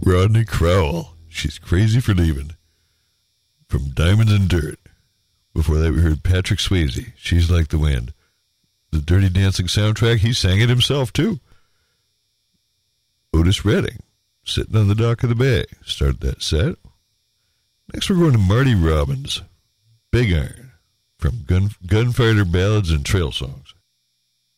Rodney Crowell. She's Crazy for Leaving. From Diamonds and Dirt. Before that, we heard Patrick Swayze. She's Like the Wind. The Dirty Dancing soundtrack, he sang it himself, too. Otis Redding. Sitting on the Dock of the Bay. Started that set. Next, we're going to Marty Robbins. Big Iron. From Gunfighter Ballads and Trail Songs.